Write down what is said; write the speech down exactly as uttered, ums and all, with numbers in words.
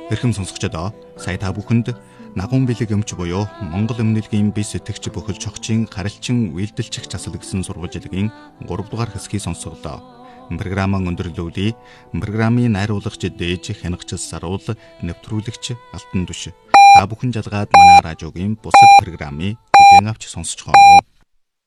Эрхэм сонсогчдоо сая та бүхэнд Нагуун бэлэг өмч буюу Монгол өмнөлгийн бие сэтгэгч бүхэл чогчийн харилцан үйлдэлчих засал гэсэн сурвалжилгийн гурав дугаар хэсгийг сонсголоо. Програмын өндөрлөлөөлий. Програмын найруулагч дээж хянагч саруул нэвтрүүлэгч алтан түш. Та бүхэн жалгаад манай радиогийн бусад програмыг хүлээн авч сонсч байна уу?